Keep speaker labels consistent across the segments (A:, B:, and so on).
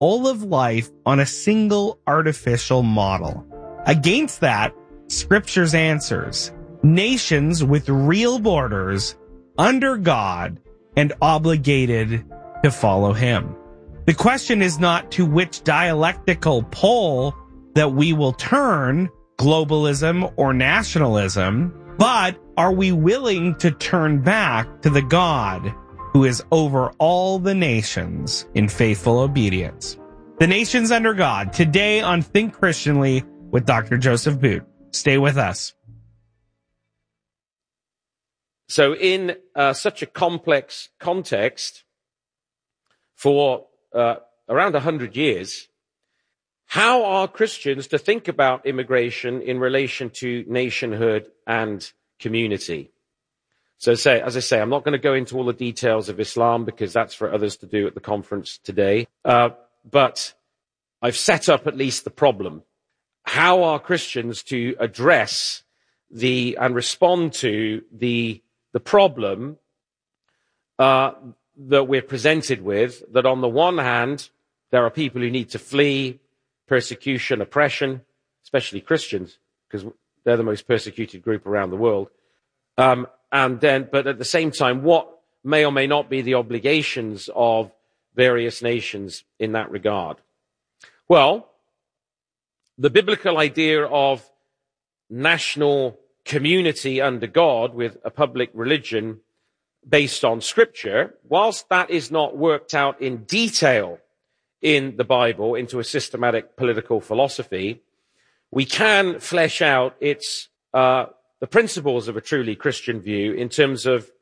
A: all of life on a single artificial model. Against that, Scripture's answers: nations with real borders, under God, and obligated to follow him. The question is not to which dialectical pole that we will turn, globalism or nationalism, but are we willing to turn back to the God who is over all the nations in faithful obedience? The Nations Under God, today on Think Christianly with Dr. Joseph Boot. Stay with us.
B: So in such a complex context, for around 100 years, how are Christians to think about immigration in relation to nationhood and community? So as I say, I'm not going to go into all the details of Islam because that's for others to do at the conference today. But I've set up at least the problem. How are Christians to address and respond to the problem that we're presented with, that on the one hand, there are people who need to flee persecution, oppression, especially Christians, because they're the most persecuted group around the world. But at the same time, what may or may not be the obligations of various nations in that regard? Well, the biblical idea of national community under God with a public religion based on Scripture, whilst that is not worked out in detail in the Bible into a systematic political philosophy, we can flesh out the principles of a truly Christian view in terms of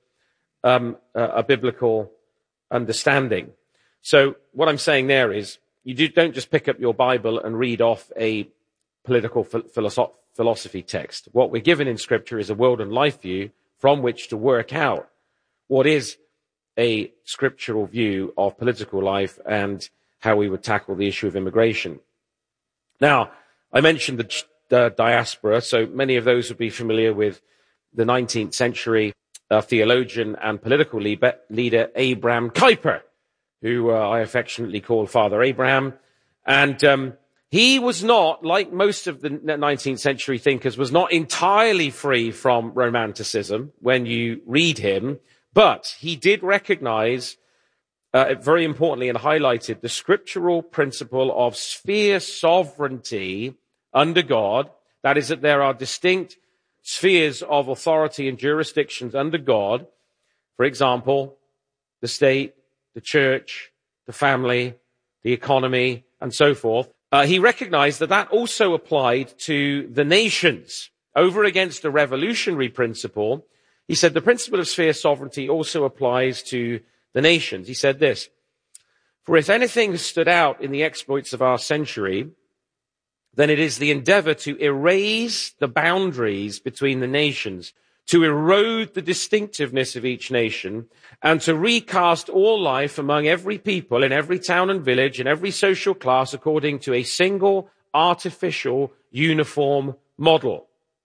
B: a biblical understanding. So what I'm saying there is, don't just pick up your Bible and read off a political philosophy text. What we're given in Scripture is a world and life view from which to work out what is a scriptural view of political life and how we would tackle the issue of immigration. Now, I mentioned the diaspora, so many of those would be familiar with the 19th century theologian and political leader Abraham Kuyper, who I affectionately call Father Abraham. And he was not, like most of the 19th century thinkers, was not entirely free from romanticism when you read him, but he did recognize, very importantly, and highlighted the scriptural principle of sphere sovereignty under God. That is, that there are distinct spheres of authority and jurisdictions under God. For example, the state, the church, the family, the economy, and so forth. He recognized that also applied to the nations. Over against a revolutionary principle, he said the principle of sphere sovereignty also applies to the nations. He said this: "For if anything has stood out in the exploits of our century, then it is the endeavor to erase the boundaries between the nations, to erode the distinctiveness of each nation, and to recast all life among every people in every town and village, in every social class, according to a single, artificial, uniform model."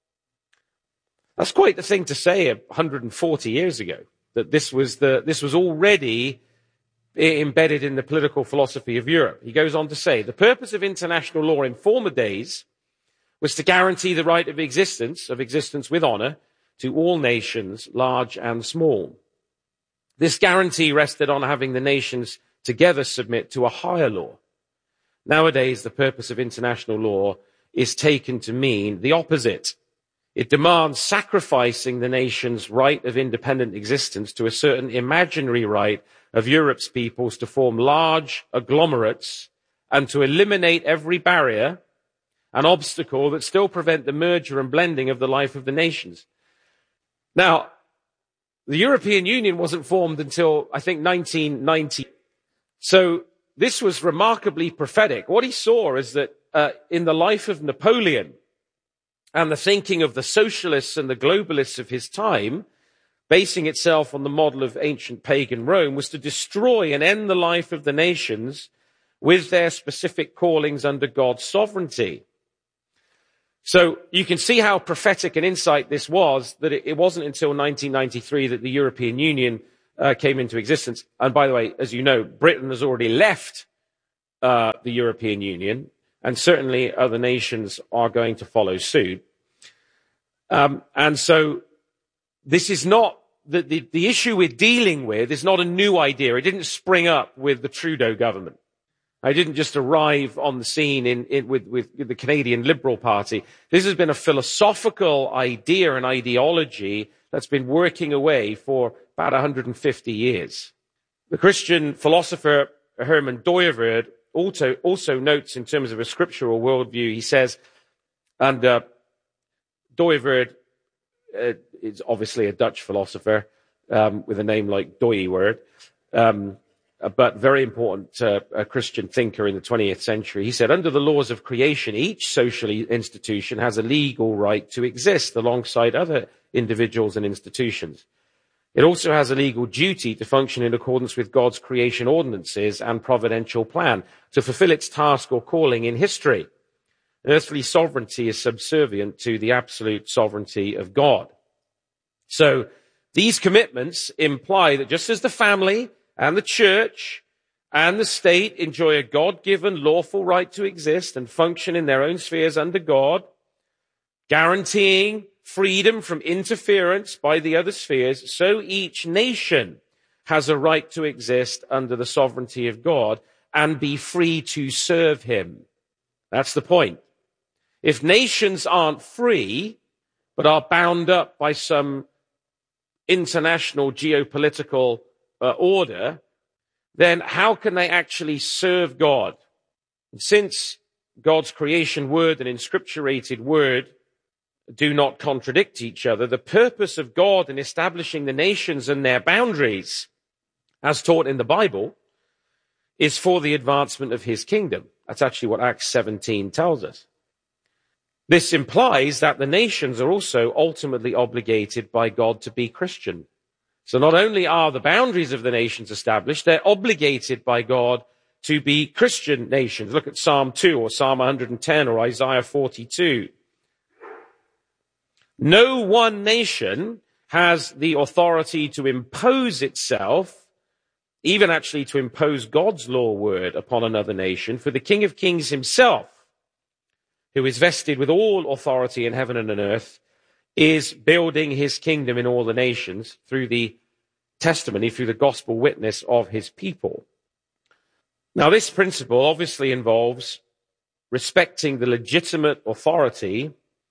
B: That's quite the thing to say 140 years ago, that this was already embedded in the political philosophy of Europe. He goes on to say, "The purpose of international law in former days was to guarantee the right of existence with honor, to all nations, large and small. This guarantee rested on having the nations together submit to a higher law. Nowadays, the purpose of international law is taken to mean the opposite. It demands sacrificing the nation's right of independent existence to a certain imaginary right of Europe's peoples to form large agglomerates and to eliminate every barrier and obstacle that still prevent the merger and blending of the life of the nations." Now, the European Union wasn't formed until, I think, 1990. So this was remarkably prophetic. What he saw is that in the life of Napoleon and the thinking of the socialists and the globalists of his time, basing itself on the model of ancient pagan Rome, was to destroy and end the life of the nations with their specific callings under God's sovereignty. So you can see how prophetic an insight this was, that it wasn't until 1993 that the European Union came into existence. And by the way, as you know, Britain has already left the European Union, and certainly other nations are going to follow suit. And so this is not, the issue we're dealing with is not a new idea. It didn't spring up with the Trudeau government. I didn't just arrive on the scene with the Canadian Liberal Party. This has been a philosophical idea and ideology that's been working away for about 150 years. The Christian philosopher Herman Dooyeweerd also notes, in terms of a scriptural worldview, he says, and Dooyeweerd is obviously a Dutch philosopher with a name like Dooyeweerd, but very important a Christian thinker in the 20th century. He said, under the laws of creation, each social institution has a legal right to exist alongside other individuals and institutions. It also has a legal duty to function in accordance with God's creation ordinances and providential plan, to fulfill its task or calling in history. Earthly sovereignty is subservient to the absolute sovereignty of God. So these commitments imply that just as the family and the church and the state enjoy a God-given lawful right to exist and function in their own spheres under God, guaranteeing freedom from interference by the other spheres, so each nation has a right to exist under the sovereignty of God and be free to serve him. That's the point. If nations aren't free, but are bound up by some international geopolitical order, then how can they actually serve God? And since God's creation word and inscripturated word do not contradict each other, the purpose of God in establishing the nations and their boundaries, as taught in the Bible, is for the advancement of his kingdom. That's actually what Acts 17 tells us. This implies that the nations are also ultimately obligated by God to be Christian. So not only are the boundaries of the nations established, they're obligated by God to be Christian nations. Look at Psalm 2 or Psalm 110 or Isaiah 42. No one nation has the authority to impose itself, even actually to impose God's law word upon another nation, for the King of Kings himself, who is vested with all authority in heaven and on earth, is building his kingdom in all the nations through the testimony, through the gospel witness of his people. Now, this principle obviously involves respecting the legitimate authority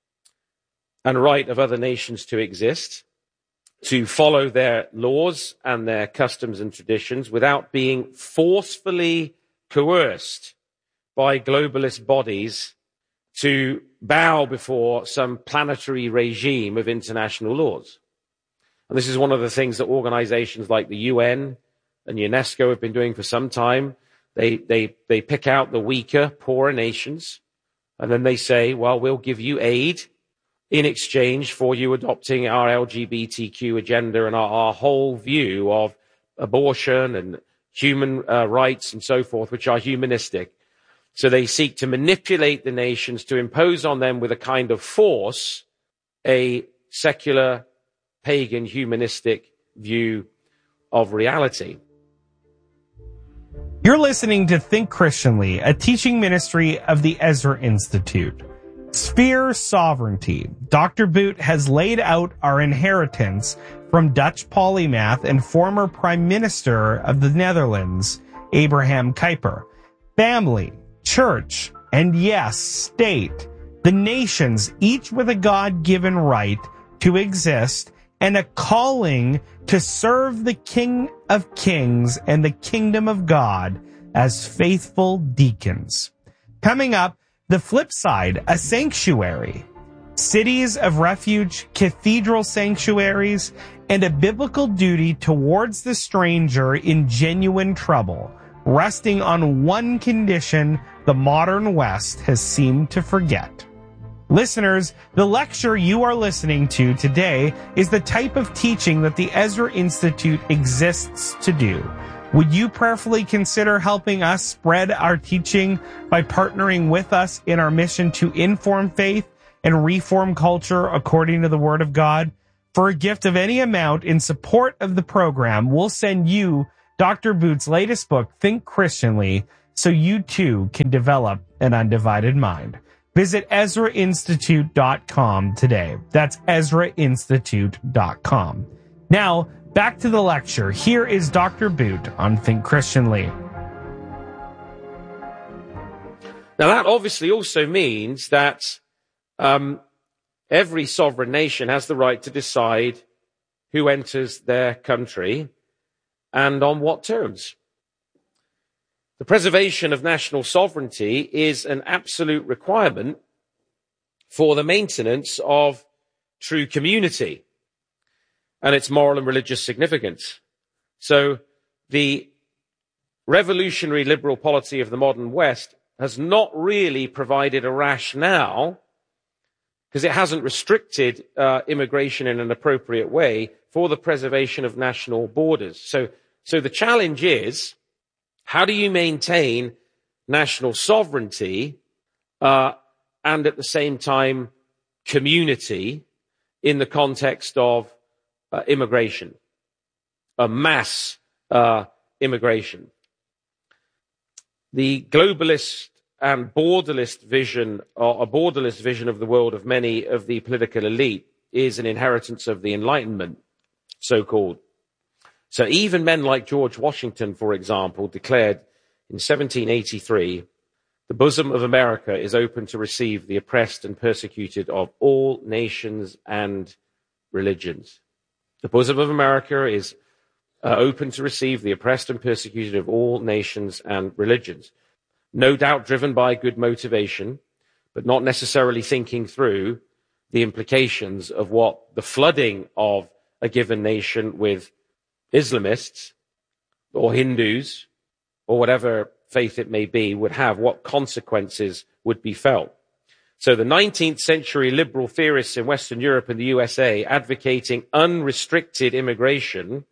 B: and right of other nations to exist, to follow their laws and their customs and traditions without being forcefully coerced by globalist bodies to bow before some planetary regime of international laws. And this is one of the things that organizations like the UN and UNESCO have been doing for some time. They pick out the weaker, poorer nations, and then they say, well, we'll give you aid in exchange for you adopting our LGBTQ agenda and our whole view of abortion and human rights and so forth, which are humanistic. So they seek to manipulate the nations to impose on them with a kind of force a secular, pagan, humanistic view of reality.
A: You're listening to Think Christianly, a teaching ministry of the Ezra Institute. Sphere sovereignty. Dr. Boot has laid out our inheritance from Dutch polymath and former Prime Minister of the Netherlands, Abraham Kuyper. Family, church, and yes, state. The nations, each with a God-given right to exist and a calling to serve the King of Kings and the kingdom of God as faithful deacons. Coming up, the flip side, a sanctuary, cities of refuge, cathedral sanctuaries, and a biblical duty towards the stranger in genuine trouble, resting on one condition the modern West has seemed to forget. Listeners, the lecture you are listening to today is the type of teaching that the Ezra Institute exists to do. Would you prayerfully consider helping us spread our teaching by partnering with us in our mission to inform faith and reform culture according to the Word of God? For a gift of any amount in support of the program, we'll send you Dr. Boot's latest book, Think Christianly, so you too can develop an undivided mind. Visit EzraInstitute.com today. That's EzraInstitute.com. Now, back to the lecture. Here is Dr. Boot on Think Christianly.
B: Now, that obviously also means that every sovereign nation has the right to decide who enters their country and on what terms. The preservation of national sovereignty is an absolute requirement for the maintenance of true community and its moral and religious significance. So the revolutionary liberal polity of the modern West has not really provided a rationale, because it hasn't restricted immigration in an appropriate way, for the preservation of national borders. So the challenge is, how do you maintain national sovereignty and at the same time community in the context of immigration, mass immigration? The globalist and borderless vision, or a borderless vision of the world of many of the political elite, is an inheritance of the Enlightenment, so-called. So even men like George Washington, for example, declared in 1783, the bosom of America is open to receive the oppressed and persecuted of all nations and religions. The bosom of America is open to receive the oppressed and persecuted of all nations and religions. No doubt driven by good motivation, but not necessarily thinking through the implications of what the flooding of a given nation with Islamists or Hindus or whatever faith it may be would have, what consequences would be felt. So the 19th century liberal theorists in Western Europe and the USA advocating unrestricted immigration,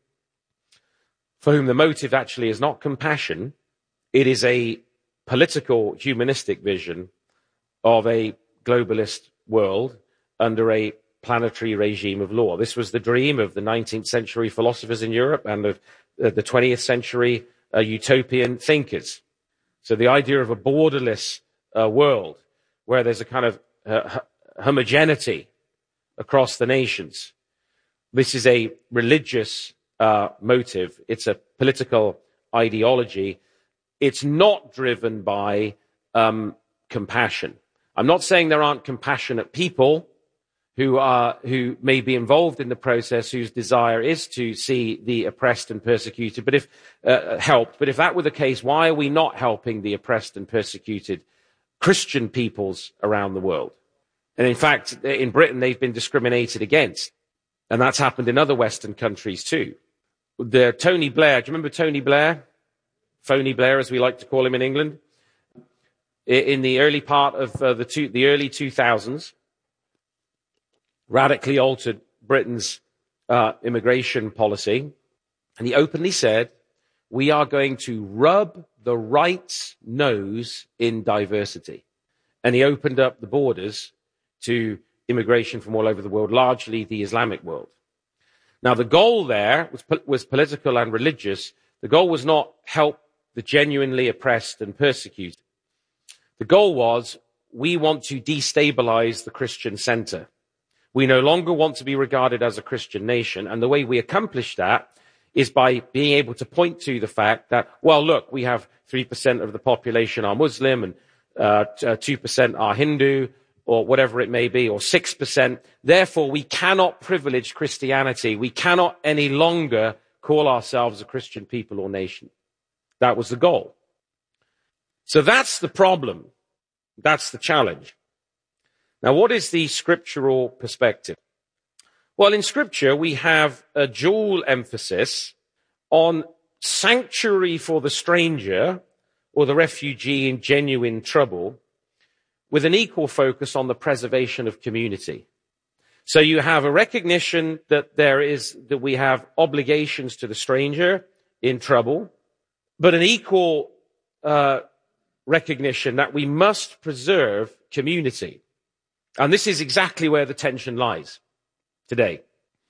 B: for whom the motive actually is not compassion, it is a political humanistic vision of a globalist world under a planetary regime of law. This was the dream of the 19th century philosophers in Europe and of the 20th century utopian thinkers. So the idea of a borderless world where there's a kind of homogeneity across the nations. This is a religious motive. It's a political ideology. It's not driven by compassion. I'm not saying there aren't compassionate people who may be involved in the process, whose desire is to see the oppressed and persecuted, but if helped. But if that were the case, why are we not helping the oppressed and persecuted Christian peoples around the world? And in fact, in Britain, they've been discriminated against. And that's happened in other Western countries too. Tony Blair, do you remember Tony Blair? Phony Blair, as we like to call him in England. In the early part of the early 2000s, radically altered Britain's immigration policy. And he openly said, we are going to rub the right's nose in diversity. And he opened up the borders to immigration from all over the world, largely the Islamic world. Now, the goal there was political and religious. The goal was not help the genuinely oppressed and persecuted. The goal was, we want to destabilize the Christian center. We no longer want to be regarded as a Christian nation. And the way we accomplish that is by being able to point to the fact that, well, look, we have 3% of the population are Muslim and 2% are Hindu, or whatever it may be, or 6%. Therefore, we cannot privilege Christianity. We cannot any longer call ourselves a Christian people or nation. That was the goal. So that's the problem. That's the challenge. Now, what is the scriptural perspective? Well, in Scripture, we have a dual emphasis on sanctuary for the stranger or the refugee in genuine trouble, with an equal focus on the preservation of community. So you have a recognition that that we have obligations to the stranger in trouble, but an equal recognition that we must preserve community. And this is exactly where the tension lies today.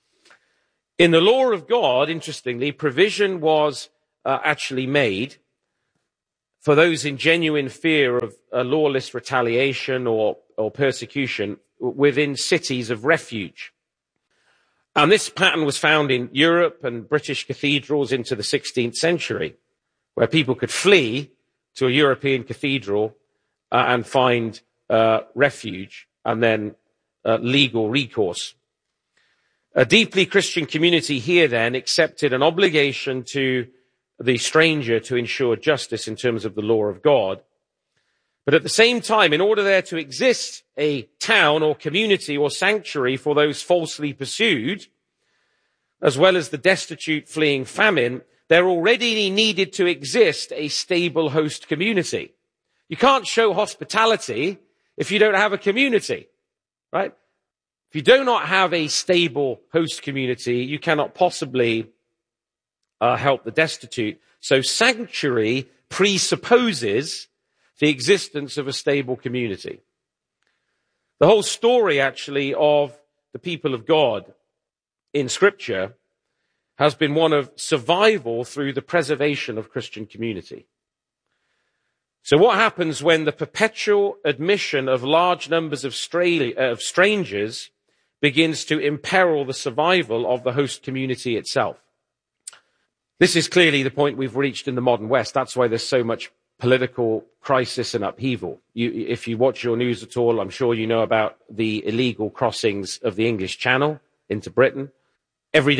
B: In the law of God, interestingly, provision was actually made for those in genuine fear of a lawless retaliation or persecution within cities of refuge. And this pattern was found in Europe and British cathedrals into the 16th century, where people could flee to a European cathedral and find refuge and then legal recourse. A deeply Christian community here then accepted an obligation to the stranger to ensure justice in terms of the law of God. But at the same time, in order there to exist a town or community or sanctuary for those falsely pursued, as well as the destitute fleeing famine, there already needed to exist a stable host community. You can't show hospitality if you don't have a community, right? If you do not have a stable host community, you cannot possibly help the destitute. So sanctuary presupposes the existence of a stable community. The whole story, actually, of the people of God in Scripture has been one of survival through the preservation of Christian community. So what happens when the perpetual admission of large numbers of strangers begins to imperil the survival of the host community itself? This is clearly the point we've reached in the modern West. That's why there's so much political crisis and upheaval. If you watch your news at all, I'm sure you know about the illegal crossings of the English Channel into Britain. Every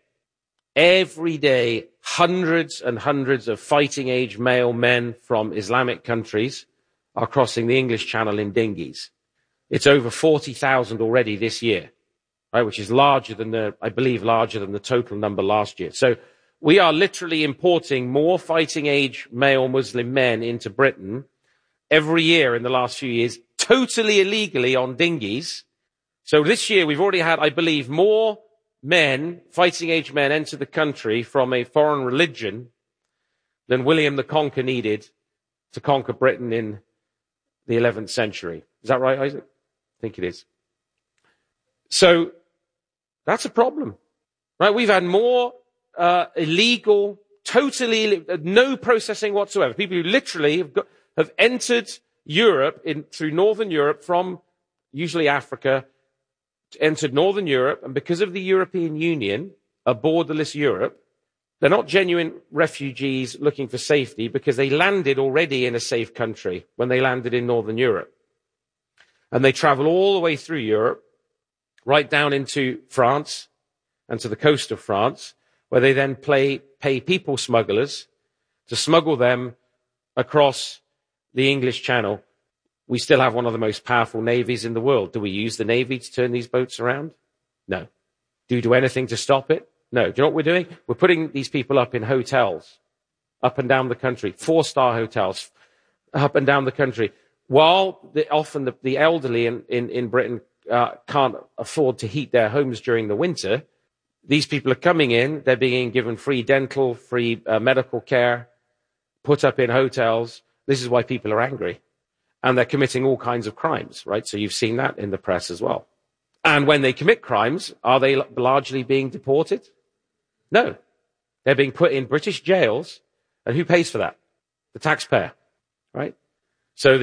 B: day, hundreds and hundreds of fighting-age male men from Islamic countries are crossing the English Channel in dinghies. It's over 40,000 already this year, right, which is larger than the total number last year. So we are literally importing more fighting-age male Muslim men into Britain every year in the last few years, totally illegally on dinghies. So this year we've already had, I believe, more men, fighting-age men, enter the country from a foreign religion than William the Conqueror needed to conquer Britain in the 11th century. Is that right, Isaac? I think it is. So that's a problem, right? We've had more illegal, totally no processing whatsoever. People who literally have entered Europe through Northern Europe from usually Africa, entered Northern Europe, and because of the European Union, a borderless Europe, they're not genuine refugees looking for safety because they landed already in a safe country when they landed in Northern Europe. And they travel all the way through Europe, right down into France and to the coast of France, where they then pay people smugglers to smuggle them across the English Channel. We still have one of the most powerful navies in the world. Do we use the navy to turn these boats around? No. Do we do anything to stop it? No. Do you know what we're doing? We're putting these people up in hotels, up and down the country, 4-star hotels, up and down the country, while often the elderly in Britain can't afford to heat their homes during the winter. These people are coming in, they're being given free dental, free medical care, put up in hotels. This is why people are angry. And they're committing all kinds of crimes, right? So you've seen that in the press as well. And when they commit crimes, are they largely being deported? No. They're being put in British jails. And who pays for that? The taxpayer, right? So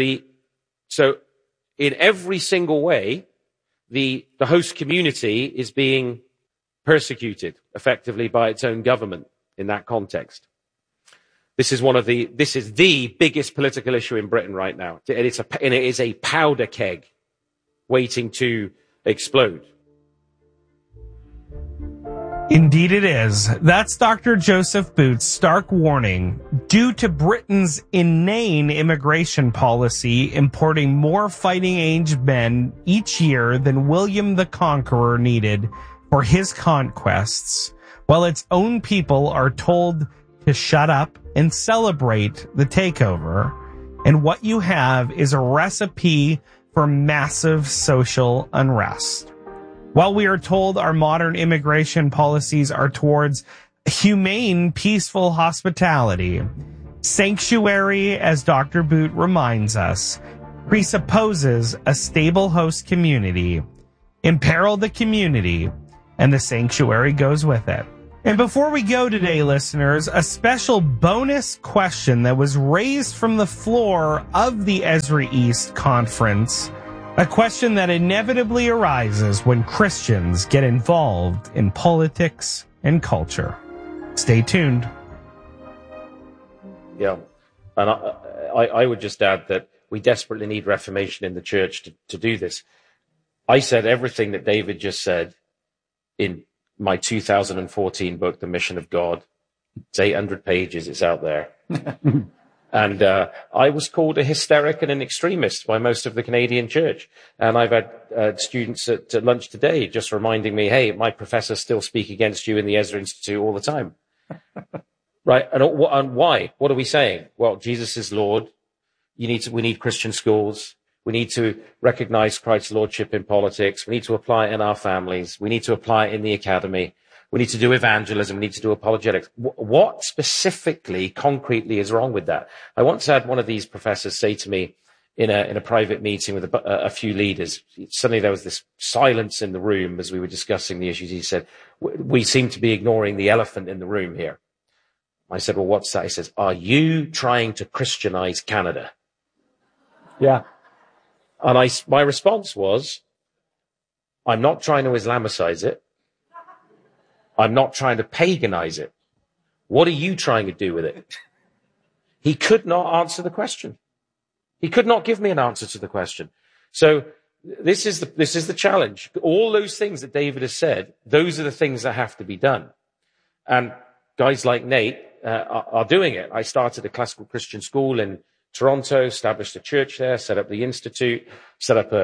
B: in every single way, the host community is being persecuted effectively by its own government in that context. This is the biggest political issue in Britain right now. And it is a powder keg waiting to explode.
A: Indeed it is. That's Dr. Joseph Boot's stark warning. Due to Britain's inane immigration policy, importing more fighting-age men each year than William the Conqueror needed for his conquests, while its own people are told to shut up and celebrate the takeover. And what you have is a recipe for massive social unrest. While we are told our modern immigration policies are towards humane, peaceful hospitality, sanctuary, as Dr. Boot reminds us, presupposes a stable host community, imperil the community, and the sanctuary goes with it. And before we go today, listeners, a special bonus question that was raised from the floor of the Ezra East Conference, a question that inevitably arises when Christians get involved in politics and culture. Stay tuned.
B: Yeah, and I would just add that we desperately need reformation in the church to do this. I said everything that David just said in my 2014 book, The Mission of God. It's 800 pages. It's out there. And I was called a hysteric and an extremist by most of the Canadian church. And I've had students at lunch today just reminding me, hey, my professors still speak against you in the Ezra Institute all the time. Right. And why? What are we saying? Well, Jesus is Lord. We need Christian schools. We need to recognize Christ's lordship in politics. We need to apply it in our families. We need to apply it in the academy. We need to do evangelism. We need to do apologetics. What specifically, concretely is wrong with that? I once had one of these professors say to me in a private meeting with a few leaders, suddenly there was this silence in the room as we were discussing the issues. He said, we seem to be ignoring the elephant in the room here. I said, well, what's that? He says, are you trying to Christianize Canada?
C: Yeah.
B: And my response was, I'm not trying to Islamicize it. I'm not trying to paganize it. What are you trying to do with it? He could not answer the question. He could not give me an answer to the question. So this is the challenge. All those things that David has said, those are the things that have to be done. And guys like Nate are doing it. I started a classical Christian school in Toronto, established a church there, set up the institute, set up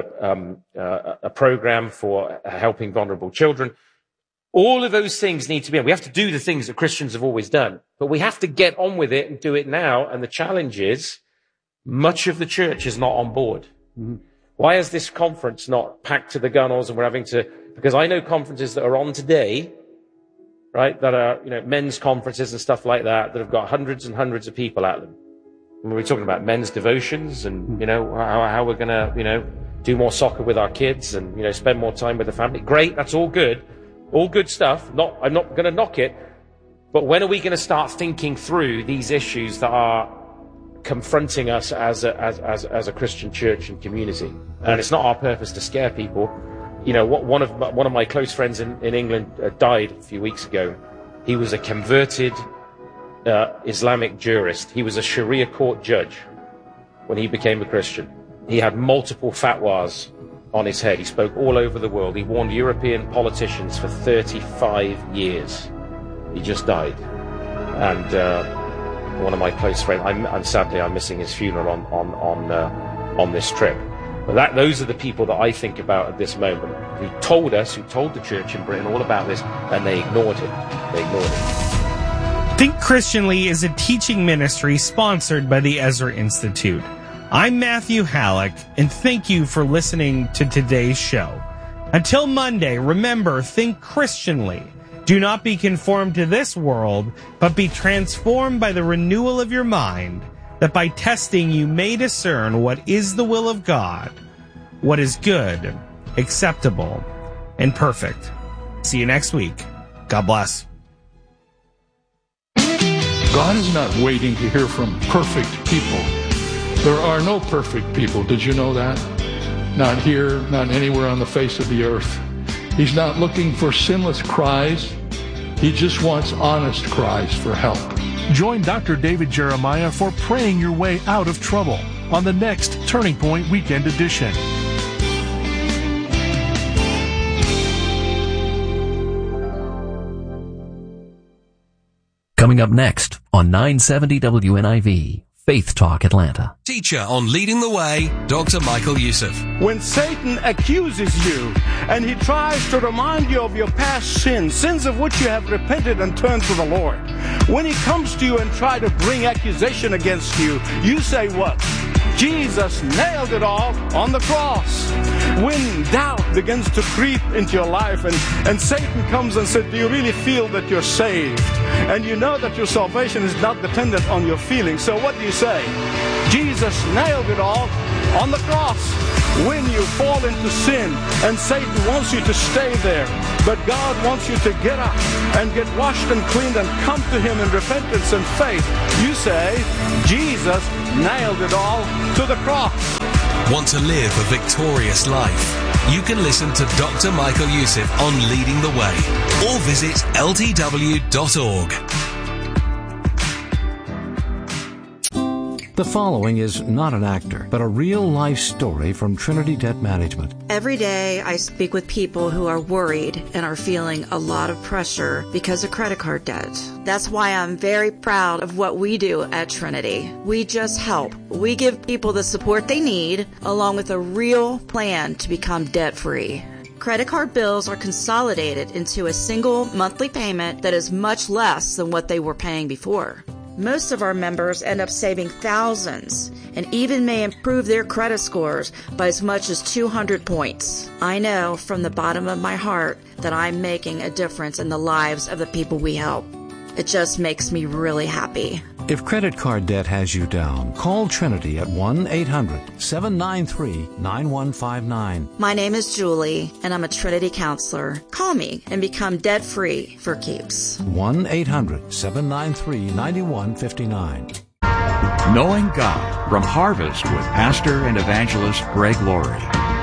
B: a program for helping vulnerable children. All of those things need to be, we have to do the things that Christians have always done, but we have to get on with it and do it now. And the challenge is much of the church is not on board. Mm-hmm. Why is this conference not packed to the gunnels and we're having to, because I know conferences that are on today, right, that are, men's conferences and stuff like that have got hundreds and hundreds of people at them. And we're talking about men's devotions and, how we're going to, do more soccer with our kids and, spend more time with the family. Great. That's all good. All good stuff. I'm not going to knock it. But when are we going to start thinking through these issues that are confronting us as a Christian church and community? And it's not our purpose to scare people. One of my close friends in England died a few weeks ago. He was a converted Islamic jurist. He was a Sharia court judge when he became a Christian. He had multiple fatwas on his head. He spoke all over the world. He warned European politicians for 35 years. He just died. And one of my close friends, I'm missing his funeral on this trip. But those are the people that I think about at this moment, who told the church in Britain all about this, and they ignored it.
A: Think Christianly is a teaching ministry sponsored by the Ezra Institute. I'm Matthew Halleck, and thank you for listening to today's show. Until Monday, remember, think Christianly. Do not be conformed to this world, but be transformed by the renewal of your mind, that by testing you may discern what is the will of God, what is good, acceptable, and perfect. See you next week. God bless.
D: God is not waiting to hear from perfect people. There are no perfect people. Did you know that? Not here, not anywhere on the face of the earth. He's not looking for sinless cries. He just wants honest cries for help.
E: Join Dr. David Jeremiah for Praying Your Way Out of Trouble on the next Turning Point Weekend Edition.
F: Coming up next on 970 WNIV, Faith Talk Atlanta.
G: Teacher on Leading the Way, Dr. Michael Youssef.
H: When Satan accuses you and he tries to remind you of your past sins of which you have repented and turned to the Lord, when he comes to you and try to bring accusation against you, you say what? Jesus nailed it all on the cross. When doubt begins to creep into your life and Satan comes and says, do you really feel that you're saved? And you know that your salvation is not dependent on your feelings. So what do you say? Jesus nailed it all On the cross, when you fall into sin and Satan wants you to stay there, but God wants you to get up and get washed and cleaned and come to Him in repentance and faith, you say, Jesus nailed it all to the cross.
G: Want to live a victorious life? You can listen to Dr. Michael Youssef on Leading the Way or visit ltw.org.
I: The following is not an actor, but a real-life story from Trinity Debt Management.
J: Every day I speak with people who are worried and are feeling a lot of pressure because of credit card debt. That's why I'm very proud of what we do at Trinity. We just help. We give people the support they need, along with a real plan to become debt-free. Credit card bills are consolidated into a single monthly payment that is much less than what they were paying before. Most of our members end up saving thousands and even may improve their credit scores by as much as 200 points. I know from the bottom of my heart that I'm making a difference in the lives of the people we help. It just makes me really happy.
I: If credit card debt has you down, call Trinity at 1-800-793-9159.
J: My name is Julie, and I'm a Trinity counselor. Call me and become debt-free for keeps.
I: 1-800-793-9159.
K: Knowing God from Harvest with Pastor and Evangelist Greg Laurie.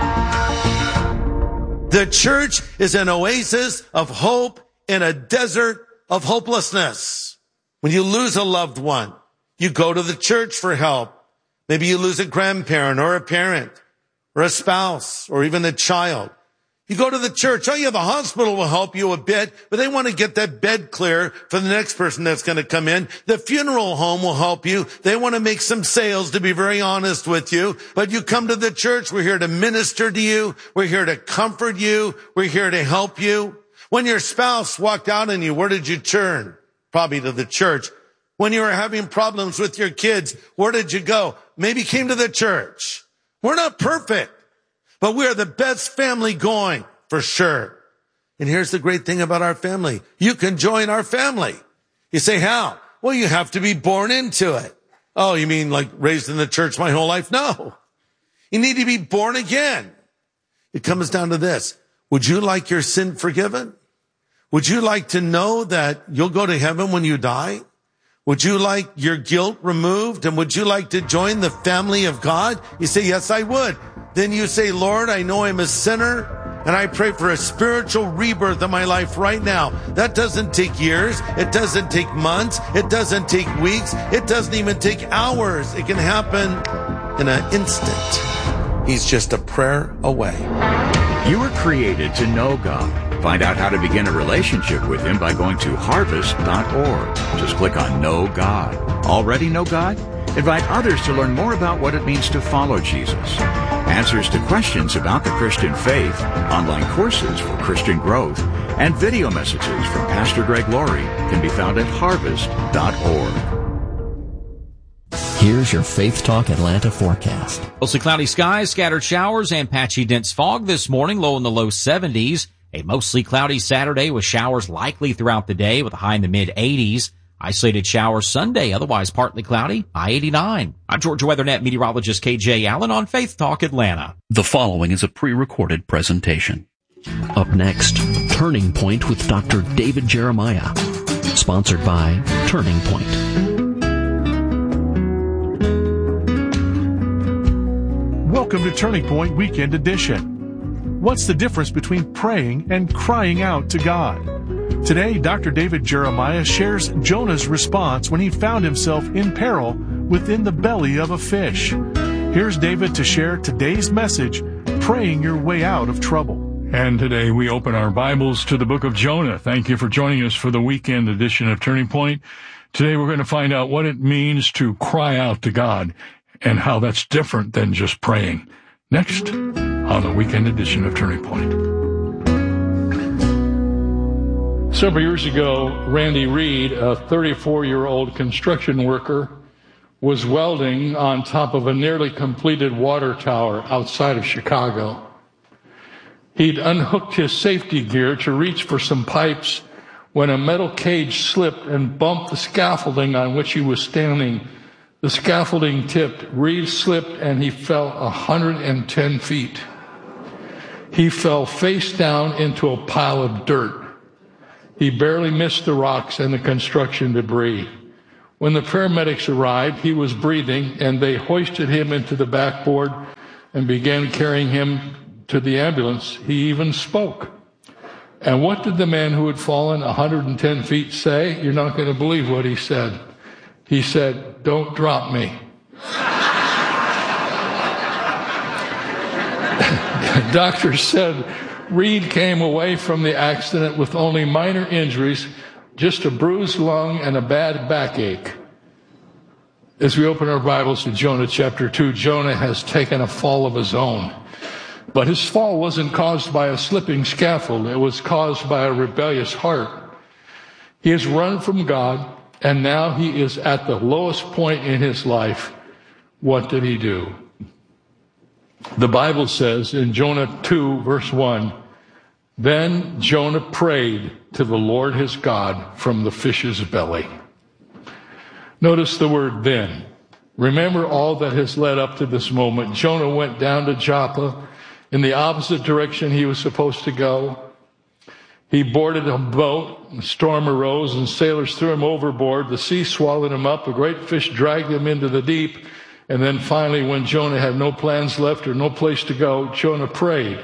L: The church is an oasis of hope in a desert of hopelessness. When you lose a loved one, you go to the church for help. Maybe you lose a grandparent or a parent or a spouse or even a child. You go to the church. Oh yeah, the hospital will help you a bit, but they want to get that bed clear for the next person that's going to come in. The funeral home will help you. They want to make some sales, to be very honest with you. But you come to the church. We're here to minister to you. We're here to comfort you. We're here to help you. When your spouse walked out on you, where did you turn? Probably to the church. When you were having problems with your kids, where did you go? Maybe came to the church. We're not perfect, but we are the best family going, for sure. And here's the great thing about our family. You can join our family. You say, how? Well, you have to be born into it. Oh, you mean like raised in the church my whole life? No. You need to be born again. It comes down to this. Would you like your sin forgiven? Would you like to know that you'll go to heaven when you die? Would you like your guilt removed? And would you like to join the family of God? You say, yes, I would. Then you say, Lord, I know I'm a sinner, and I pray for a spiritual rebirth in my life right now. That doesn't take years. It doesn't take months. It doesn't take weeks. It doesn't even take hours. It can happen in an instant. He's just a prayer away.
K: You were created to know God. Find out how to begin a relationship with Him by going to harvest.org. Just click on Know God. Already know God? Invite others to learn more about what it means to follow Jesus. Answers to questions about the Christian faith, online courses for Christian growth, and video messages from Pastor Greg Laurie can be found at harvest.org.
F: Here's your Faith Talk Atlanta forecast.
M: Mostly cloudy skies, scattered showers, and patchy dense fog this morning, low in the low 70s. A mostly cloudy Saturday with showers likely throughout the day with a high in the mid-80s. Isolated showers Sunday, otherwise partly cloudy, high 89. I'm Georgia WeatherNet meteorologist KJ Allen on Faith Talk Atlanta.
N: The following is a pre-recorded presentation.
F: Up next, Turning Point with Dr. David Jeremiah. Sponsored by Turning Point.
E: Welcome to Turning Point Weekend Edition. What's the difference between praying and crying out to God? Today, Dr. David Jeremiah shares Jonah's response when he found himself in peril within the belly of a fish. Here's David to share today's message, Praying Your Way Out of Trouble.
D: And today we open our Bibles to the book of Jonah. Thank you for joining us for the weekend edition of Turning Point. Today we're going to find out what it means to cry out to God and how that's different than just praying. Next on the weekend edition of Turning Point. Several years ago, Randy Reed, a 34-year-old construction worker, was welding on top of a nearly completed water tower outside of Chicago. He'd unhooked his safety gear to reach for some pipes when a metal cage slipped and bumped the scaffolding on which he was standing. The The scaffolding tipped. Reed slipped and he fell 110 feet. He fell face down into a pile of dirt. He barely missed the rocks and the construction debris. When the paramedics arrived, he was breathing, and they hoisted him into the backboard and began carrying him to the ambulance. He even spoke. And what did the man who had fallen 110 feet say? You're not going to believe what he said. He said, "Don't drop me." Doctors said Reed came away from the accident with only minor injuries, just a bruised lung and a bad backache. As we open our Bibles to Jonah chapter 2, Jonah has taken a fall of his own. But his fall wasn't caused by a slipping scaffold. It was caused by a rebellious heart. He has run from God, and now he is at the lowest point in his life. What did he do? The Bible says in Jonah 2, verse 1, "Then Jonah prayed to the Lord his God from the fish's belly." Notice the word "then." Remember all that has led up to this moment. Jonah went down to Joppa in the opposite direction he was supposed to go. He boarded a boat, a storm arose, and sailors threw him overboard. The sea swallowed him up. A great fish dragged him into the deep. And then finally, when Jonah had no plans left or no place to go, Jonah prayed.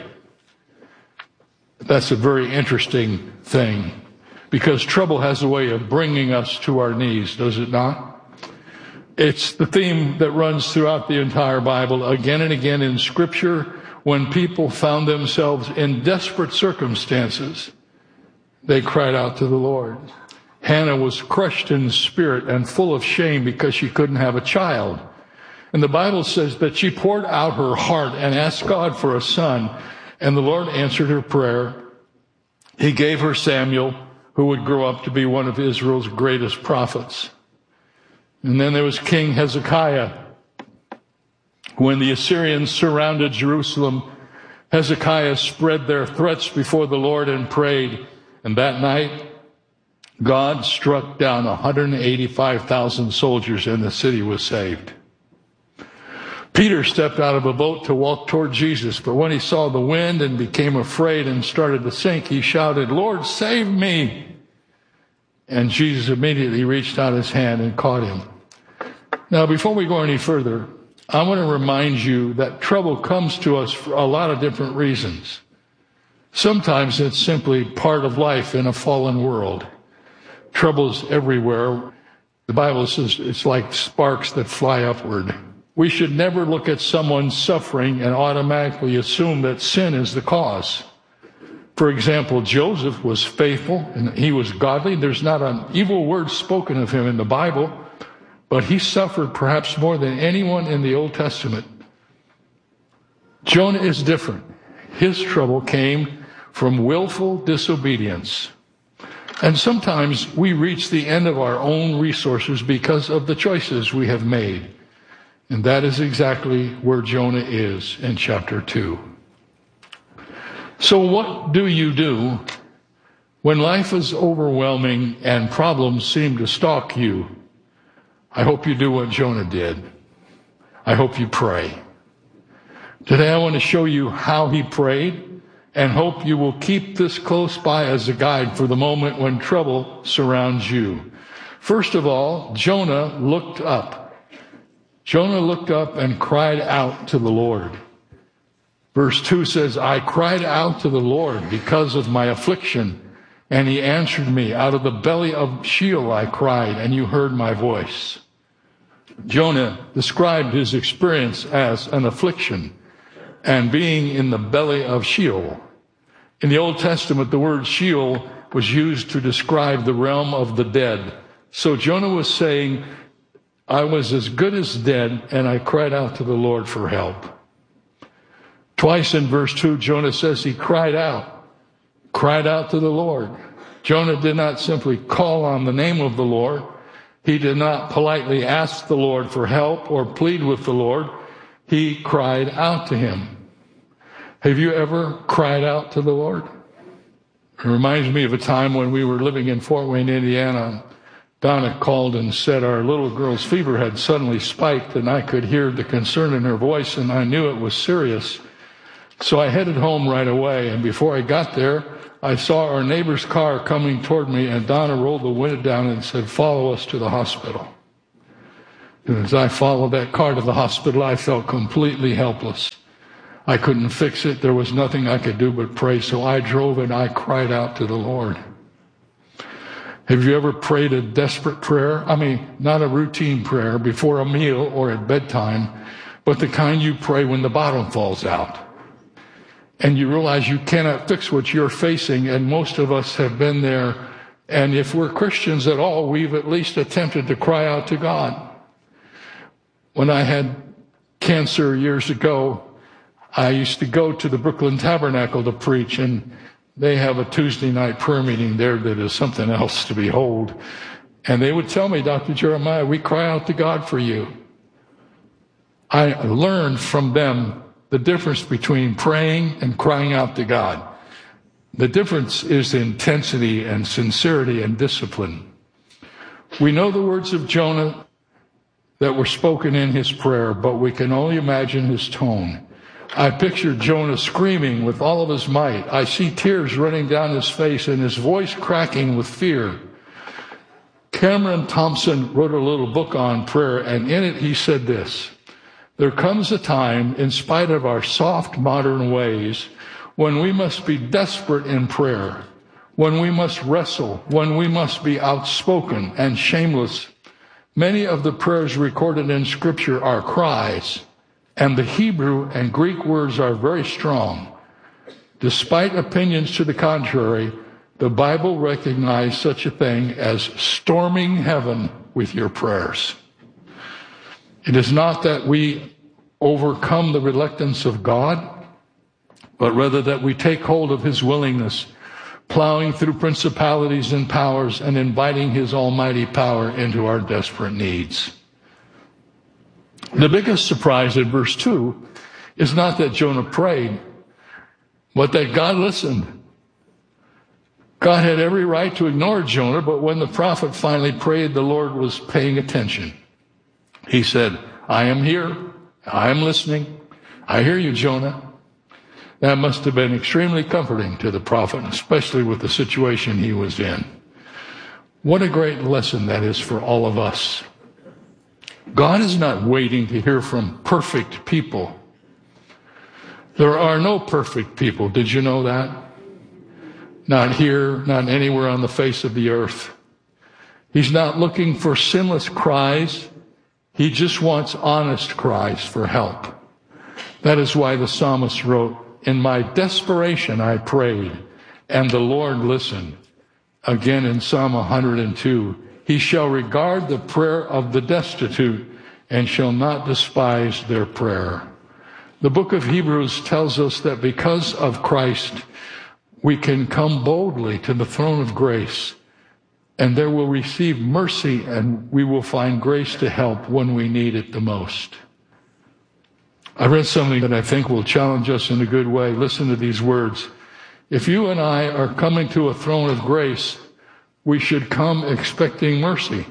D: That's a very interesting thing, because trouble has a way of bringing us to our knees, does it not? It's the theme that runs throughout the entire Bible, again and again in Scripture. When people found themselves in desperate circumstances, they cried out to the Lord. Hannah was crushed in spirit and full of shame because she couldn't have a child. And the Bible says that she poured out her heart and asked God for a son, and the Lord answered her prayer. He gave her Samuel, who would grow up to be one of Israel's greatest prophets. And then there was King Hezekiah. When the Assyrians surrounded Jerusalem, Hezekiah spread their threats before the Lord and prayed. And that night, God struck down 185,000 soldiers, and the city was saved. Peter stepped out of a boat to walk toward Jesus, but when he saw the wind and became afraid and started to sink, he shouted, "Lord, save me!" And Jesus immediately reached out his hand and caught him. Now, before we go any further, I want to remind you that trouble comes to us for a lot of different reasons. Sometimes it's simply part of life in a fallen world. Trouble's everywhere. The Bible says it's like sparks that fly upward. We should never look at someone's suffering and automatically assume that sin is the cause. For example, Joseph was faithful and he was godly. There's not an evil word spoken of him in the Bible, but he suffered perhaps more than anyone in the Old Testament. Jonah is different. His trouble came from willful disobedience. And sometimes we reach the end of our own resources because of the choices we have made. And that is exactly where Jonah is in chapter 2. So what do you do when life is overwhelming and problems seem to stalk you? I hope you do what Jonah did. I hope you pray. Today I want to show you how he prayed, and hope you will keep this close by as a guide for the moment when trouble surrounds you. First of all, Jonah looked up. Jonah looked up and cried out to the Lord. Verse 2 says, "I cried out to the Lord because of my affliction, and he answered me. Out of the belly of Sheol I cried, and you heard my voice." Jonah described his experience as an affliction and being in the belly of Sheol. In the Old Testament, the word Sheol was used to describe the realm of the dead. So Jonah was saying, I was as good as dead, and I cried out to the Lord for help. Twice in verse 2, Jonah says he cried out to the Lord. Jonah did not simply call on the name of the Lord. He did not politely ask the Lord for help or plead with the Lord. He cried out to him. Have you ever cried out to the Lord? It reminds me of a time when we were living in Fort Wayne, Indiana. Donna called and said our little girl's fever had suddenly spiked, and I could hear the concern in her voice, and I knew it was serious. So I headed home right away, and before I got there, I saw our neighbor's car coming toward me, and Donna rolled the window down and said, "Follow us to the hospital." And as I followed that car to the hospital, I felt completely helpless. I couldn't fix it. There was nothing I could do but pray. So I drove and I cried out to the Lord. Have you ever prayed a desperate prayer? I mean, not a routine prayer before a meal or at bedtime, but the kind you pray when the bottom falls out. And you realize you cannot fix what you're facing, and most of us have been there. And if we're Christians at all, we've at least attempted to cry out to God. When I had cancer years ago, I used to go to the Brooklyn Tabernacle to preach, and they have a Tuesday night prayer meeting there that is something else to behold. And they would tell me, "Dr. Jeremiah, we cry out to God for you." I learned from them the difference between praying and crying out to God. The difference is intensity and sincerity and discipline. We know the words of Jonah that were spoken in his prayer, but we can only imagine his tone. I picture Jonah screaming with all of his might. I see tears running down his face and his voice cracking with fear. Cameron Thompson wrote a little book on prayer, and in it he said this: "There comes a time, in spite of our soft modern ways, when we must be desperate in prayer, when we must wrestle, when we must be outspoken and shameless. Many of the prayers recorded in Scripture are cries, and the Hebrew and Greek words are very strong. Despite opinions to the contrary, the Bible recognizes such a thing as storming heaven with your prayers." It is not that we overcome the reluctance of God, but rather that we take hold of his willingness, plowing through principalities and powers and inviting his almighty power into our desperate needs. The biggest surprise in verse 2 is not that Jonah prayed, but that God listened. God had every right to ignore Jonah, but when the prophet finally prayed, the Lord was paying attention. He said, "I am here. I am listening. I hear you, Jonah." That must have been extremely comforting to the prophet, especially with the situation he was in. What a great lesson that is for all of us. God is not waiting to hear from perfect people. There are no perfect people. Did you know that? Not here, not anywhere on the face of the earth. He's not looking for sinless cries. He just wants honest cries for help. That is why the psalmist wrote, "In my desperation I prayed, and the Lord listened." Again in Psalm 102, "He shall regard the prayer of the destitute and shall not despise their prayer." The book of Hebrews tells us that because of Christ, we can come boldly to the throne of grace, and there will receive mercy, and we will find grace to help when we need it the most. I read something that I think will challenge us in a good way. Listen to these words. If you and I are coming to a throne of grace, we should come expecting mercy.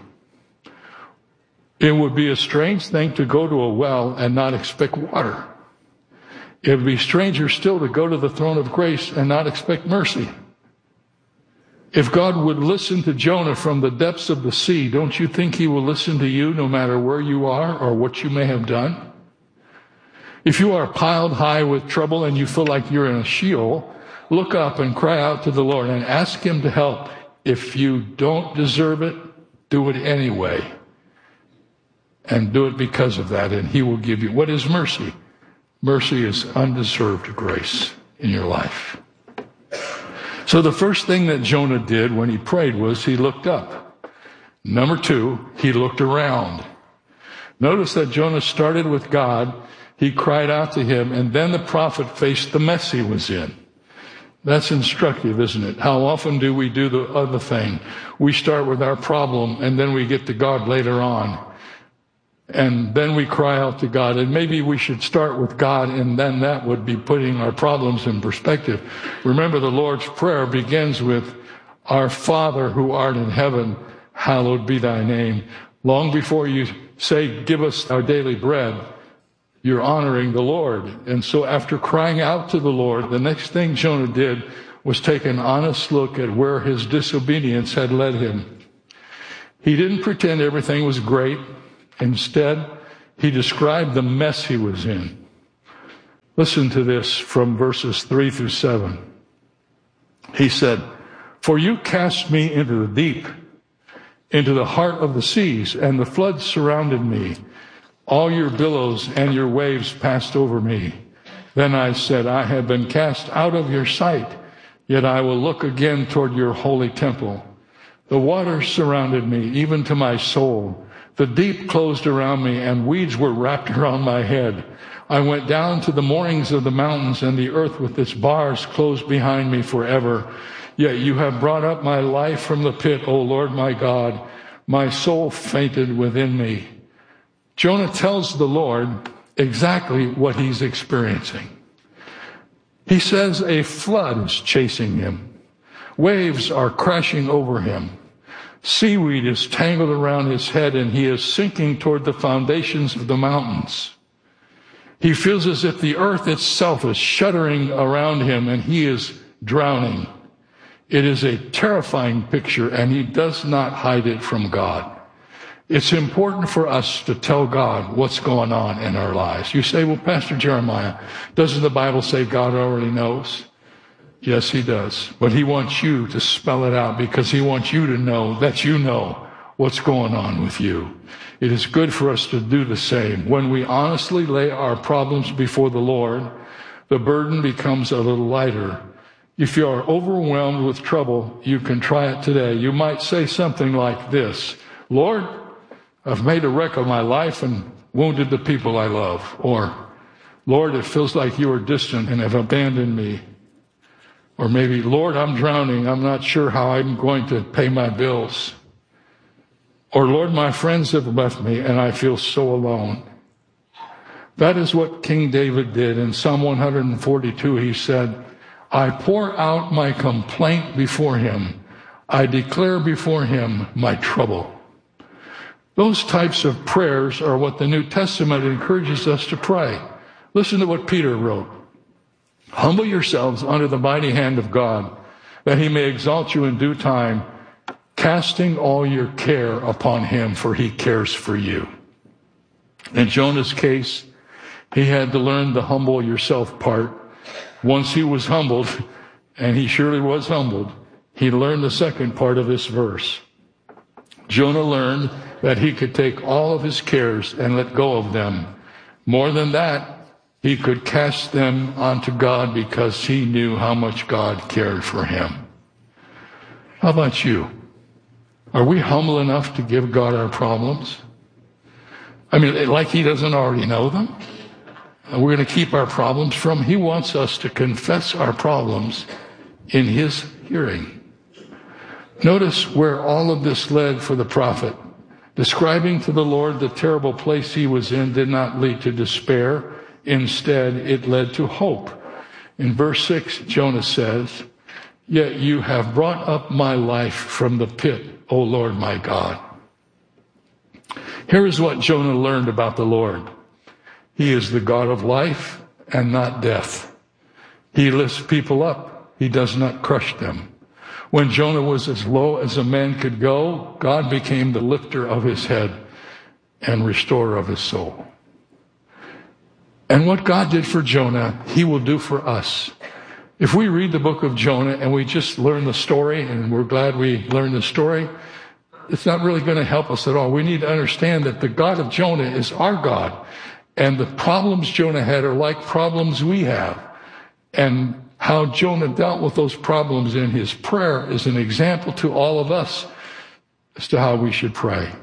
D: It would be a strange thing to go to a well and not expect water. It would be stranger still to go to the throne of grace and not expect mercy. If God would listen to Jonah from the depths of the sea, don't you think he will listen to you no matter where you are or what you may have done? If you are piled high with trouble and you feel like you're in a Sheol, look up and cry out to the Lord and ask him to help. If you don't deserve it, do it anyway. And do it because of that, and he will give you. What is mercy? Mercy is undeserved grace in your life. So the first thing that Jonah did when he prayed was he looked up. Number 2, he looked around. Notice that Jonah started with God. He cried out to him, and then the prophet faced the mess he was in. That's instructive, isn't it? How often do we do the other thing? We start with our problem, and then we get to God later on. And then we cry out to God. And maybe we should start with God, and then that would be putting our problems in perspective. Remember, the Lord's Prayer begins with, "Our Father who art in heaven, hallowed be thy name. Long before you say, give us our daily bread, you're honoring the Lord. And so after crying out to the Lord, the next thing Jonah did was take an honest look at where his disobedience had led him. He didn't pretend everything was great. Instead, he described the mess he was in. Listen to this from verses 3 through 7. He said, for you cast me into the deep, into the heart of the seas, and the floods surrounded me. All your billows and your waves passed over me. Then I said, I have been cast out of your sight, yet I will look again toward your holy temple. The waters surrounded me, even to my soul. The deep closed around me, and weeds were wrapped around my head. I went down to the moorings of the mountains, and the earth with its bars closed behind me forever. Yet you have brought up my life from the pit, O Lord my God. My soul fainted within me. Jonah tells the Lord exactly what he's experiencing. He says a flood is chasing him. Waves are crashing over him. Seaweed is tangled around his head, and he is sinking toward the foundations of the mountains. He feels as if the earth itself is shuddering around him, and he is drowning. It is a terrifying picture, and he does not hide it from God. It's important for us to tell God what's going on in our lives. You say, well, Pastor Jeremiah, doesn't the Bible say God already knows? Yes, he does. But he wants you to spell it out because he wants you to know that you know what's going on with you. It is good for us to do the same. When we honestly lay our problems before the Lord, the burden becomes a little lighter. If you are overwhelmed with trouble, you can try it today. You might say something like this, Lord, I've made a wreck of my life and wounded the people I love. Or, Lord, it feels like you are distant and have abandoned me. Or maybe, Lord, I'm drowning. I'm not sure how I'm going to pay my bills. Or, Lord, my friends have left me and I feel so alone. That is what King David did. In Psalm 142, he said, I pour out my complaint before him. I declare before him my trouble. Those types of prayers are what the New Testament encourages us to pray. Listen to what Peter wrote. Humble yourselves under the mighty hand of God, that he may exalt you in due time, casting all your care upon him, for he cares for you. In Jonah's case, he had to learn the humble yourself part. Once he was humbled, and he surely was humbled, he learned the second part of this verse. Jonah learned that he could take all of his cares and let go of them. More than that, he could cast them onto God because he knew how much God cared for him. How about you? Are we humble enough to give God our problems? I mean, like he doesn't already know them? We're going to keep our problems from him. He wants us to confess our problems in his hearing. Notice where all of this led for the prophet. Describing to the Lord the terrible place he was in did not lead to despair. Instead, it led to hope. In verse 6, Jonah says, Yet you have brought up my life from the pit, O Lord my God. Here is what Jonah learned about the Lord. He is the God of life and not death. He lifts people up. He does not crush them. When Jonah was as low as a man could go, God became the lifter of his head and restorer of his soul. And what God did for Jonah, he will do for us. If we read the book of Jonah and we just learn the story, and we're glad we learned the story, it's not really going to help us at all. We need to understand that the God of Jonah is our God. And the problems Jonah had are like problems we have. And how Jonah dealt with those problems in his prayer is an example to all of us as to how we should pray.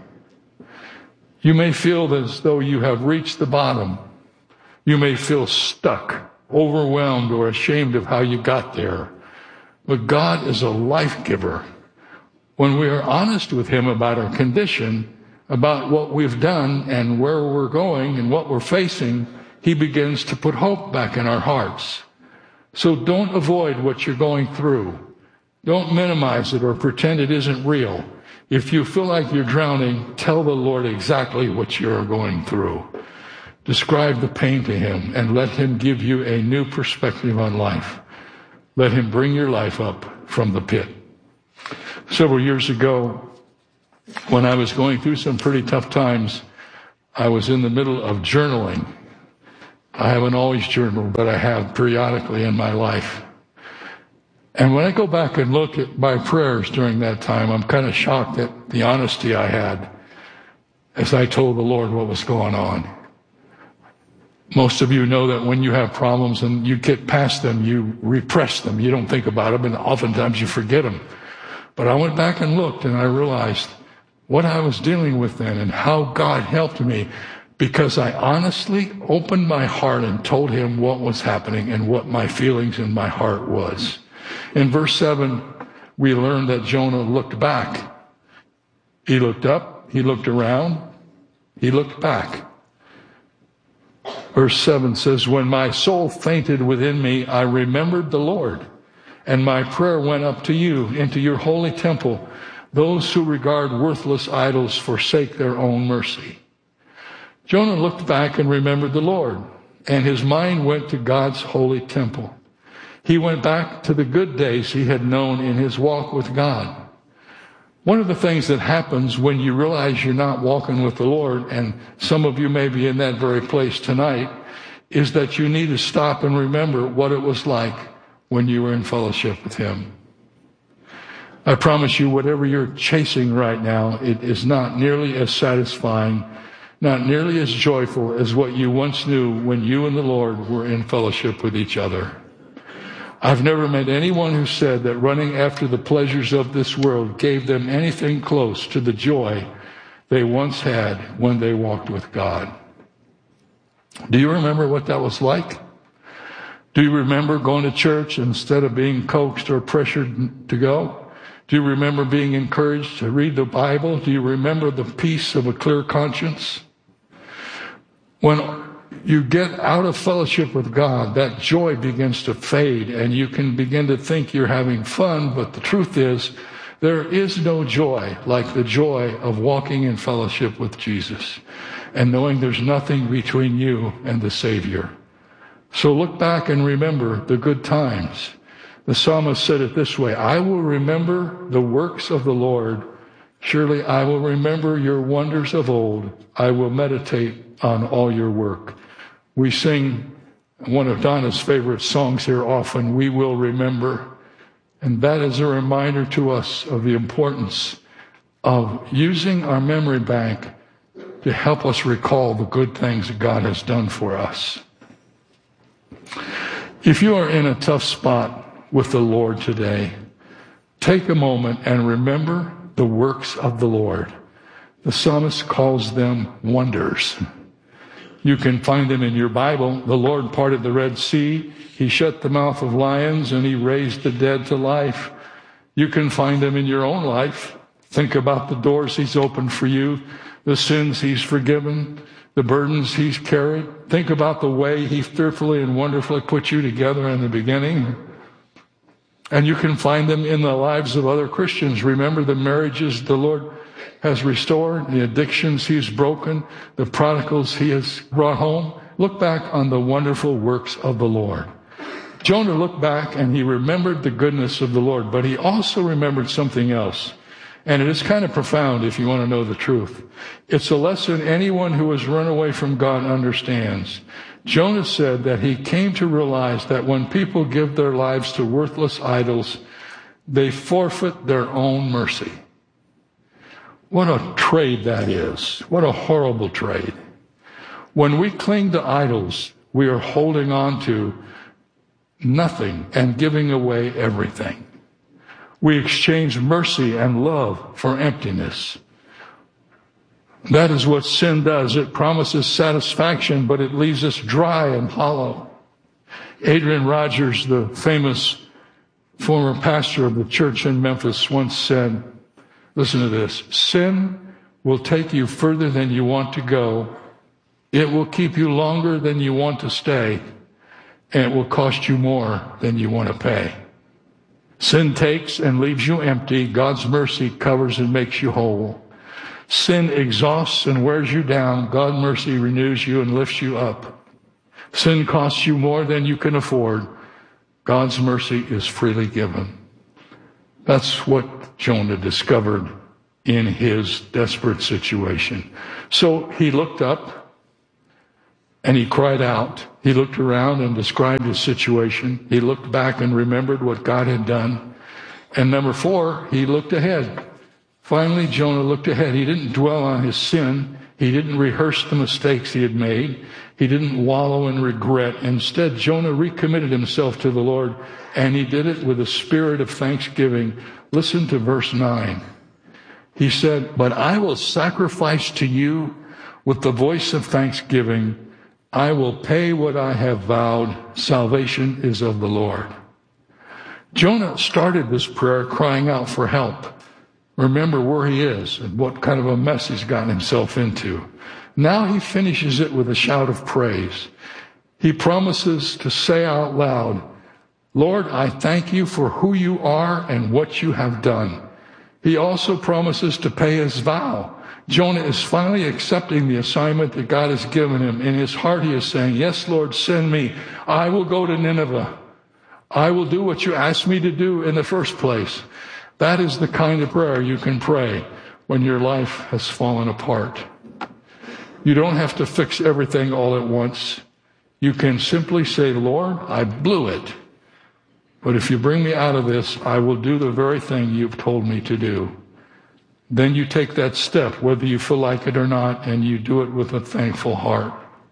D: You may feel as though you have reached the bottom. You may feel stuck, overwhelmed, or ashamed of how you got there. But God is a life giver. When we are honest with him about our condition, about what we've done and where we're going and what we're facing, he begins to put hope back in our hearts. So don't avoid what you're going through. Don't minimize it or pretend it isn't real. If you feel like you're drowning, tell the Lord exactly what you're going through. Describe the pain to him and let him give you a new perspective on life. Let him bring your life up from the pit. Several years ago, when I was going through some pretty tough times, I was in the middle of journaling. I haven't always journaled, but I have periodically in my life. And when I go back and look at my prayers during that time, I'm kind of shocked at the honesty I had as I told the Lord what was going on. Most of you know that when you have problems and you get past them, you repress them. You don't think about them, and oftentimes you forget them. But I went back and looked, and I realized what I was dealing with then and how God helped me, because I honestly opened my heart and told him what was happening and what my feelings in my heart was. In verse 7, we learned that Jonah looked back. He looked up, he looked around, he looked back. Verse 7 says, when my soul fainted within me, I remembered the Lord, and my prayer went up to you into your holy temple. Those who regard worthless idols forsake their own mercy. Jonah looked back and remembered the Lord, and his mind went to God's holy temple. He went back to the good days he had known in his walk with God. One of the things that happens when you realize you're not walking with the Lord, and some of you may be in that very place tonight, is that you need to stop and remember what it was like when you were in fellowship with him. I promise you, whatever you're chasing right now, it is not nearly as satisfying, not nearly as joyful as what you once knew when you and the Lord were in fellowship with each other. I've never met anyone who said that running after the pleasures of this world gave them anything close to the joy they once had when they walked with God. Do you remember what that was like? Do you remember going to church instead of being coaxed or pressured to go? Do you remember being encouraged to read the Bible? Do you remember the peace of a clear conscience? When you get out of fellowship with God, that joy begins to fade, and you can begin to think you're having fun, but the truth is, there is no joy like the joy of walking in fellowship with Jesus and knowing there's nothing between you and the Savior. So look back and remember the good times. The psalmist said it this way, I will remember the works of the Lord. Surely I will remember your wonders of old. I will meditate on all your work. We sing one of Donna's favorite songs here often, We Will Remember. And that is a reminder to us of the importance of using our memory bank to help us recall the good things that God has done for us. If you are in a tough spot with the Lord today, take a moment and remember the works of the Lord. The psalmist calls them wonders. You can find them in your Bible. The Lord parted the Red Sea. He shut the mouth of lions, and he raised the dead to life. You can find them in your own life. Think about the doors he's opened for you, the sins he's forgiven, the burdens he's carried. Think about the way he fearfully and wonderfully put you together in the beginning. And you can find them in the lives of other Christians. Remember the marriages the Lord has restored, the addictions he's broken, the prodigals he has brought home. Look back on the wonderful works of the Lord. Jonah looked back and he remembered the goodness of the Lord, but he also remembered something else. And it is kind of profound if you want to know the truth. It's a lesson anyone who has run away from God understands. Jonah said that he came to realize that when people give their lives to worthless idols, they forfeit their own mercy. What a trade that is. What a horrible trade. When we cling to idols, we are holding on to nothing and giving away everything. We exchange mercy and love for emptiness. That is what sin does. It promises satisfaction, but it leaves us dry and hollow. Adrian Rogers, the famous former pastor of the church in Memphis, once said, listen to this, sin will take you further than you want to go. It will keep you longer than you want to stay. And it will cost you more than you want to pay. Sin takes and leaves you empty. God's mercy covers and makes you whole. Sin exhausts and wears you down. God's mercy renews you and lifts you up. Sin costs you more than you can afford. God's mercy is freely given. That's what Jonah discovered in his desperate situation. So he looked up and he cried out. He looked around and described his situation. He looked back and remembered what God had done. And number 4, he looked ahead. Finally, Jonah looked ahead. He didn't dwell on his sin. He didn't rehearse the mistakes he had made. He didn't wallow in regret. Instead, Jonah recommitted himself to the Lord, and he did it with a spirit of thanksgiving. Listen to verse 9. He said, "But I will sacrifice to you with the voice of thanksgiving. I will pay what I have vowed. Salvation is of the Lord." Jonah started this prayer crying out for help. Remember where he is and what kind of a mess he's gotten himself into. Now he finishes it with a shout of praise. He promises to say out loud, "Lord, I thank you for who you are and what you have done." He also promises to pay his vow. Jonah is finally accepting the assignment that God has given him. In his heart he is saying, "Yes, Lord, send me. I will go to Nineveh. I will do what you asked me to do in the first place." That is the kind of prayer you can pray when your life has fallen apart. You don't have to fix everything all at once. You can simply say, "Lord, I blew it. But if you bring me out of this, I will do the very thing you've told me to do." Then you take that step, whether you feel like it or not, and you do it with a thankful heart.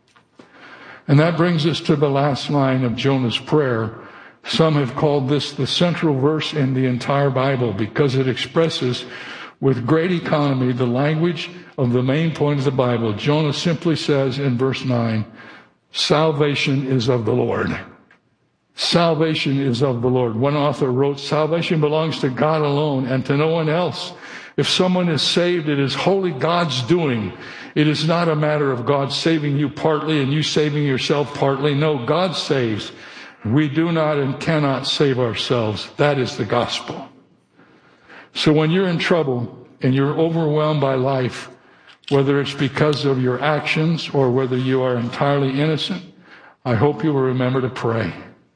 D: And that brings us to the last line of Jonah's prayer. Some have called this the central verse in the entire Bible because it expresses with great economy the language of the main point of the Bible. Jonah simply says in verse 9, "Salvation is of the Lord." Salvation is of the Lord. One author wrote, "Salvation belongs to God alone and to no one else. If someone is saved, it is wholly God's doing. It is not a matter of God saving you partly and you saving yourself partly. No, God saves. We do not and cannot save ourselves. That is the gospel." So when you're in trouble and you're overwhelmed by life, whether it's because of your actions or whether you are entirely innocent, I hope you will remember to pray.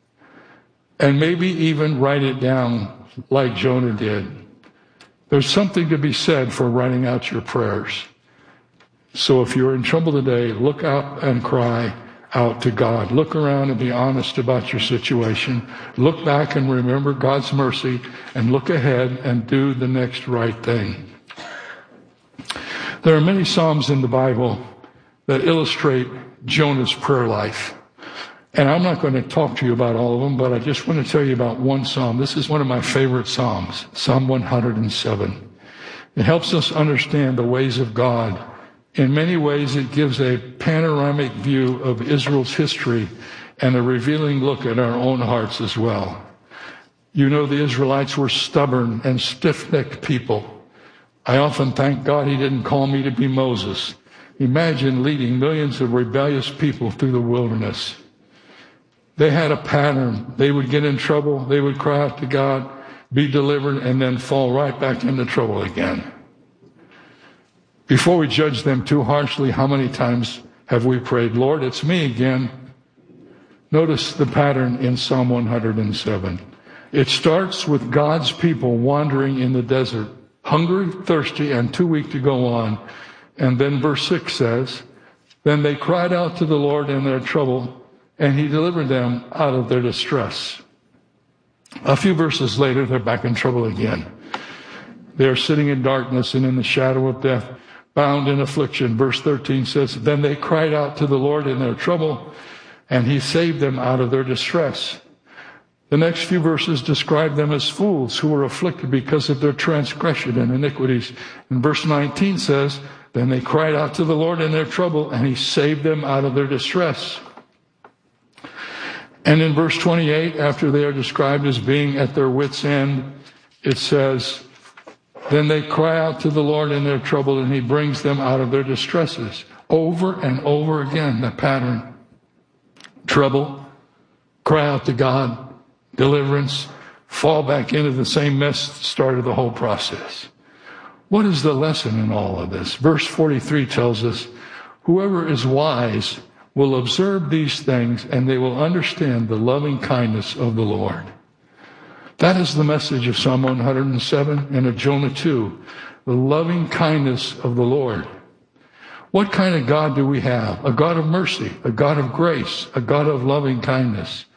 D: And maybe even write it down like Jonah did. There's something to be said for writing out your prayers. So if you're in trouble today, look out and cry out to God. Look around and be honest about your situation. Look back and remember God's mercy, and look ahead and do the next right thing. There are many Psalms in the Bible that illustrate Jonah's prayer life. And I'm not going to talk to you about all of them, but I just want to tell you about one Psalm. This is one of my favorite Psalms, Psalm 107. It helps us understand the ways of God. In many ways, it gives a panoramic view of Israel's history and a revealing look at our own hearts as well. You know, the Israelites were stubborn and stiff-necked people. I often thank God he didn't call me to be Moses. Imagine leading millions of rebellious people through the wilderness. They had a pattern. They would get in trouble. They would cry out to God, be delivered, and then fall right back into trouble again. Before we judge them too harshly, how many times have we prayed, "Lord, it's me again"? Notice the pattern in Psalm 107. It starts with God's people wandering in the desert, hungry, thirsty, and too weak to go on. And then verse 6 says, "Then they cried out to the Lord in their trouble, and he delivered them out of their distress." A few verses later, they're back in trouble again. They are sitting in darkness and in the shadow of death, bound in affliction. Verse 13 says, "Then they cried out to the Lord in their trouble, and he saved them out of their distress." The next few verses describe them as fools who were afflicted because of their transgression and iniquities. And verse 19 says, "Then they cried out to the Lord in their trouble, and he saved them out of their distress." And in verse 28, after they are described as being at their wits' end, it says, "Then they cry out to the Lord in their trouble, and he brings them out of their distresses." Over and over again, the pattern. Trouble, cry out to God, deliverance, fall back into the same mess that started the whole process. What is the lesson in all of this? Verse 43 tells us, whoever is wise will observe these things, and they will understand the loving kindness of the Lord. That is the message of Psalm 107 and of Jonah 2, the loving kindness of the Lord. What kind of God do we have? A God of mercy, a God of grace, a God of loving kindness.